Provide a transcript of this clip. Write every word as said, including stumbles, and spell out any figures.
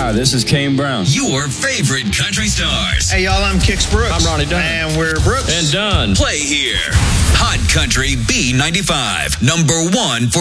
Hi, this is Kane Brown. Your favorite country stars. Hey, y'all, I'm Kix Brooks. I'm Ronnie Dunn. And we're Brooks. And Dunn. Play here. Hot Country B ninety-five. Number one for